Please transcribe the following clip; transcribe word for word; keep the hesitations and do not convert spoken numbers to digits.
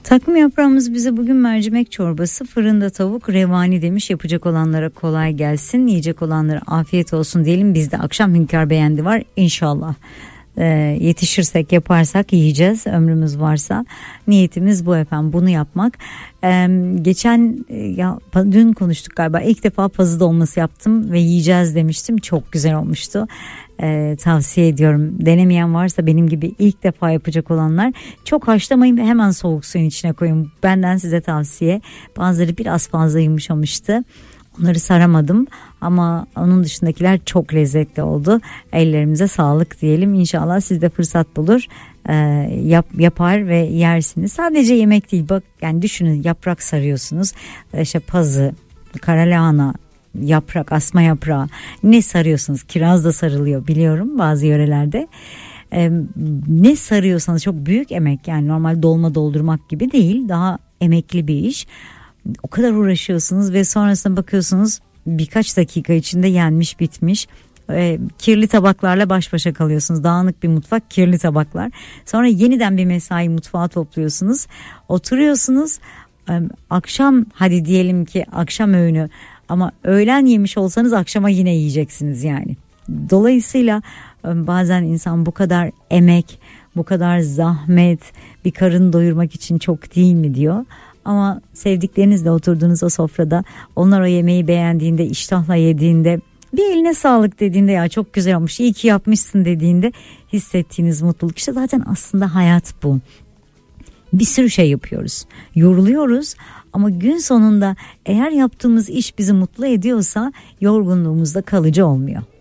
Takvim yaprağımız bize bugün mercimek çorbası, fırında tavuk, revani demiş. Yapacak olanlara kolay gelsin, yiyecek olanlara afiyet olsun diyelim. Bizde akşam Hünkar Beğendi var inşallah. Ee, yetişirsek yaparsak yiyeceğiz, ömrümüz varsa. Niyetimiz bu efendim, bunu yapmak. Ee, geçen ya dün konuştuk galiba, ilk defa pazı dolması yaptım ve yiyeceğiz demiştim, çok güzel olmuştu. Ee, tavsiye ediyorum, denemeyen varsa benim gibi ilk defa yapacak olanlar, çok haşlamayın ve hemen soğuk suyun içine koyun, benden size tavsiye. Bazıları biraz fazla yumuşamıştı, onları saramadım ama onun dışındakiler çok lezzetli oldu. Ellerimize sağlık diyelim. İnşallah siz de fırsat bulur e, yap, yapar ve yersiniz. Sadece yemek değil, bak yani düşünün, yaprak sarıyorsunuz, işte pazı, karalahana, yaprak, asma yaprağı, ne sarıyorsunuz, kiraz da sarılıyor biliyorum bazı yörelerde. Ee, ne sarıyorsanız çok büyük emek, yani normal dolma doldurmak gibi değil, daha emekli bir iş. O kadar uğraşıyorsunuz ve sonrasında bakıyorsunuz birkaç dakika içinde yenmiş bitmiş. Ee, kirli tabaklarla baş başa kalıyorsunuz, dağınık bir mutfak, kirli tabaklar. Sonra yeniden bir mesai mutfağa topluyorsunuz, oturuyorsunuz. Ee, akşam, hadi diyelim ki akşam öğünü, ama öğlen yemiş olsanız akşama yine yiyeceksiniz yani. Dolayısıyla bazen insan bu kadar emek, bu kadar zahmet bir karın doyurmak için çok değil mi diyor. Ama sevdiklerinizle oturduğunuz o sofrada, onlar o yemeği beğendiğinde, iştahla yediğinde, bir eline sağlık dediğinde, ya çok güzel olmuş, iyi ki yapmışsın dediğinde hissettiğiniz mutluluk, işte zaten aslında hayat bu. Bir sürü şey yapıyoruz, yoruluyoruz ama gün sonunda eğer yaptığımız iş bizi mutlu ediyorsa yorgunluğumuz da kalıcı olmuyor.